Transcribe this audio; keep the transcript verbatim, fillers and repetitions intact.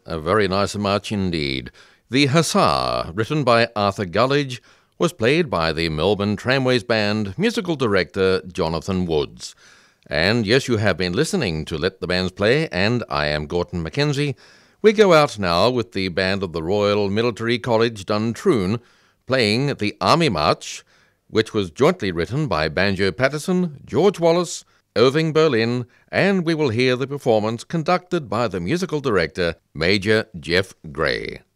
A very nice march indeed. The Hussar, written by Arthur Gullidge, was played by the Melbourne Tramways Band musical director Jonathan Woods. And yes, you have been listening to Let the Bands Play, and I am Gorton Mackenzie. We go out now with the band of the Royal Military College Duntroon, playing the Army March, which was jointly written by Banjo Patterson, George Wallace, Irving Berlin, and we will hear the performance conducted by the musical director, Major Jeff Gray.